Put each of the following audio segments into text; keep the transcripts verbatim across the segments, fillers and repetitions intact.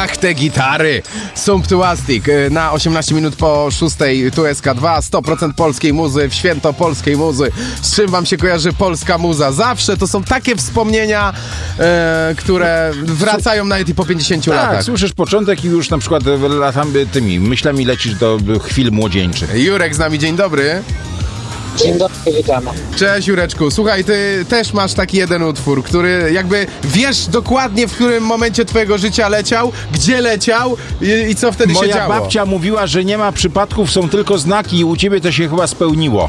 Ach, te gitary! Sumptuastic na osiemnaście minut po szóstej, tu S K dwa, sto procent polskiej muzy, w święto polskiej muzy. Z czym wam się kojarzy polska muza? Zawsze to są takie wspomnienia, e, które wracają nawet i po pięćdziesięciu tak, latach. Słyszysz początek i już na przykład latami tymi myślami lecisz do chwil młodzieńczych. Jurek z nami, dzień dobry. Dzień dobry, witamy. Cześć Jureczku, słuchaj, ty też masz taki jeden utwór, który jakby wiesz dokładnie, w którym momencie twojego życia leciał, gdzie leciał i, i co wtedy Moja się działo. Moja babcia mówiła, że nie ma przypadków, są tylko znaki i u ciebie to się chyba spełniło.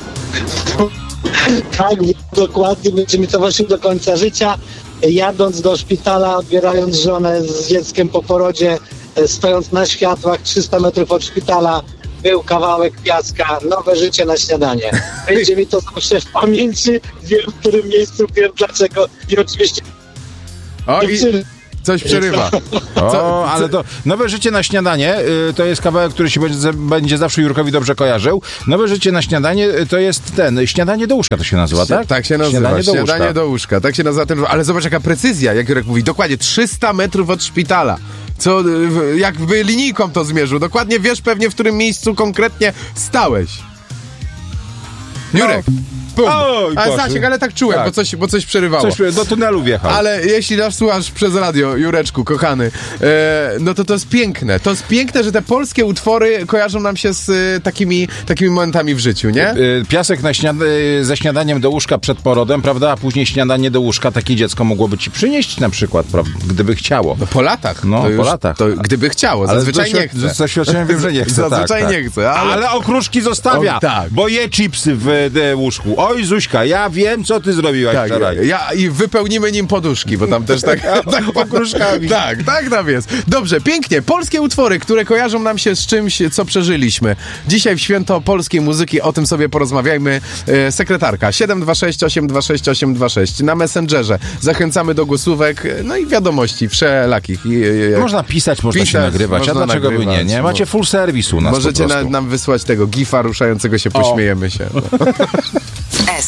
Tak, dokładnie, będzie mi towarzyszył do końca życia. Jadąc do szpitala, odbierając żonę z dzieckiem po porodzie, stojąc na światłach trzysta metrów od szpitala, był kawałek piaska, nowe życie na śniadanie. Będzie mi to zawsze w pamięci, wiem w którym miejscu, wiem dlaczego i oczywiście... O, i coś przerywa. O, ale to Nowe życie na śniadanie y, to jest kawałek, który się będzie, będzie zawsze Jurkowi dobrze kojarzył. Nowe życie na śniadanie y, to jest ten, śniadanie do łóżka to się nazywa, tak? Tak się nazywa, śniadanie do, śniadanie łóżka. do łóżka. Tak się nazywa ten, ale zobacz jaka precyzja, jak Jurek mówi, dokładnie trzysta metrów od szpitala. Co, jakby linijką to zmierzył. Dokładnie wiesz pewnie, w którym miejscu konkretnie stałeś. Jurek. Bum. Oj, ale Zasiek, ale tak czułem, tak. Bo, coś, bo coś przerywało. Coś do tunelu wjechał. Ale jeśli nas słuchasz przez radio, Jureczku, kochany, e, no to to jest piękne. To jest piękne, że te polskie utwory kojarzą nam się z e, takimi, takimi momentami w życiu, nie? Y, piasek na śniad- y, ze śniadaniem do łóżka przed porodem, prawda? A później śniadanie do łóżka takie dziecko mogłoby ci przynieść na przykład, prawda? Gdyby chciało. No po latach. No, to już, po latach. To gdyby chciało, Ale zazwyczaj z nie chce. Z doświadczenia wiem, że nie chce. Zazwyczaj tak, nie tak. chce, ale... ale okruszki zostawia, O, tak. bo je chipsy w e, łóżku. Oj, Zuśka, ja wiem, co ty zrobiłaś Tak, wczoraj. ja, i wypełnimy nim poduszki, bo tam też tak, tak okruszkami. Tak, tak tam jest. Dobrze, pięknie. Polskie utwory, które kojarzą nam się z czymś, co przeżyliśmy. Dzisiaj w święto polskiej muzyki o tym sobie porozmawiajmy. E, sekretarka siedem dwa sześć osiem dwa sześć osiem dwa sześć na Messengerze. Zachęcamy do głosówek, no i wiadomości wszelakich. I, i, Można pisać, można pisać, się nagrywać, można a dlaczego nagrywać, by nie? Nie macie full serwis u nas. Możecie po na, prostu. nam wysłać tego gifa ruszającego się, pośmiejemy się.